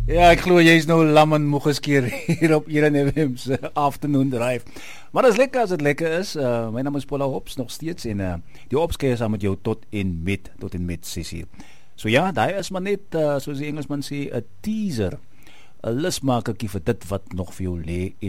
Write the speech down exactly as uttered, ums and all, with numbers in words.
Ja, ek glo jy is nou lam en moeg geskeer hier op Eden F M se afternoon drive. Maar dit is lekker as dit lekker is. Uh, my naam is Paula Hops nog steeds en uh, die opskei is aan met jou tot en met tot en met sessie. So ja, daai is maar net uh, soos die Engelsman sê 'n teaser, 'n lusmakertjie vir dit wat nog vir jou lê.